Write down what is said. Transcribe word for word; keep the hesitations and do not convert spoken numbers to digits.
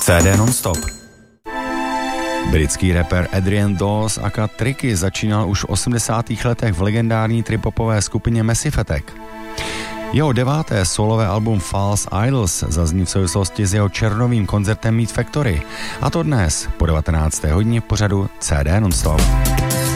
C D non-stop. Britský rapper Adrian Dawes aka Tricky začínal už v osmdesátých letech v legendární tripopové skupině Massive Attack. Jeho deváté solové album False Idols zazní v souvislosti s jeho červnovým koncertem Meat Factory. A to dnes po devatenácté hodině v pořadu C D non-stop.